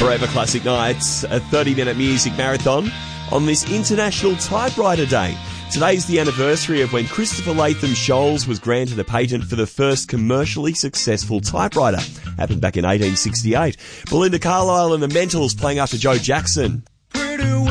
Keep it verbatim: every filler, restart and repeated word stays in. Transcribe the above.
Forever Classic Nights, a thirty-minute music marathon on this International Typewriter Day. Today's the anniversary of when Christopher Latham Scholes was granted a patent for the first commercially successful typewriter. Happened back in eighteen sixty-eight. Belinda Carlisle and the Mentals playing after Joe Jackson.